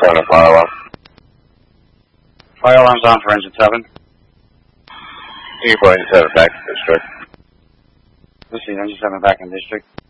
7 fire alarm. Fire alarm's on for engine 7. You can put engine 7 back to district. This is engine 7 back in district.